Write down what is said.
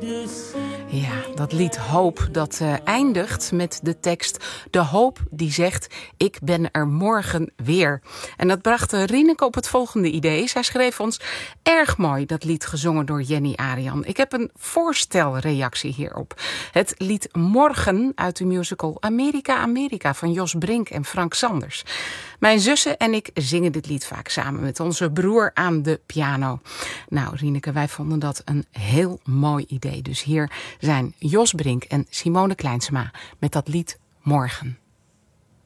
Ja, dat lied Hoop, dat eindigt met de tekst: de hoop die zegt, ik ben er morgen weer. En dat bracht Rieneke op het volgende idee. Zij schreef ons: erg mooi, dat lied gezongen door Jenny Arian. Ik heb een voorstelreactie hierop. Het lied Morgen uit de musical Amerika, Amerika van Jos Brink en Frank Sanders. Mijn zussen en ik zingen dit lied vaak samen met onze broer aan de piano. Nou, Rieneke, wij vonden dat een heel mooi idee. Dus hier zijn Jos Brink en Simone Kleinsma met dat lied Morgen.